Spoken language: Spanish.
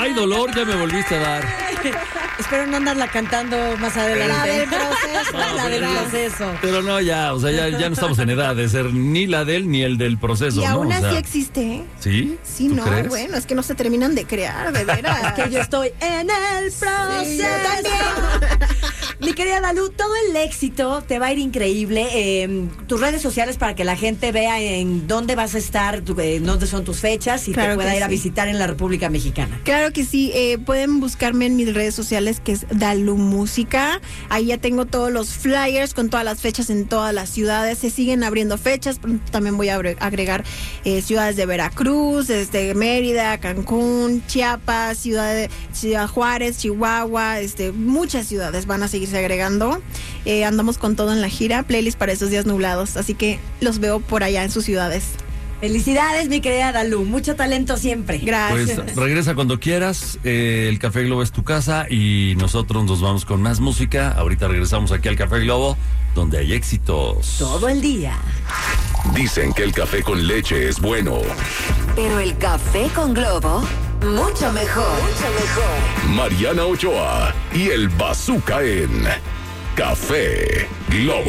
Ay, dolor, ya me volviste a dar. Espero no andarla cantando más adelante. La del proceso. No, La del proceso. Pero no, ya, o sea, ya no estamos en edad de ser ni la del ni el del proceso, Y ¿no? aún O así sea, existe, ¿eh? ¿sí? Sí, ¿Tú no, crees? bueno, es que no se terminan de crear, de veras. Que yo estoy en el proceso. Sí, yo también. Mi querida Dalu, todo el éxito te va a ir increíble. Tus redes sociales para que la gente vea en dónde vas a estar, dónde son tus fechas y Claro te pueda que ir a sí. visitar en la República Mexicana. Claro que sí, pueden buscarme en mis redes sociales, que es Dalu Música. Ahí ya tengo todos los flyers con todas las fechas en todas las ciudades. Se siguen abriendo fechas. Pronto también voy a agregar ciudades de Veracruz, desde Mérida, Cancún, Chiapas, Ciudad Juárez, Chihuahua, muchas ciudades van a seguirse agregando. Andamos con todo en la gira, playlist para esos días nublados, así que los veo por allá en sus ciudades. Felicidades, mi querida Dalu. Mucho talento siempre. Gracias. Pues regresa cuando quieras. El Café Globo es tu casa y nosotros nos vamos con más música. Ahorita regresamos aquí al Café Globo, donde hay éxitos. Todo el día. Dicen que el café con leche es bueno. Pero el café con Globo, mucho mejor. Mariana Ochoa y el Bazooka en Café Globo.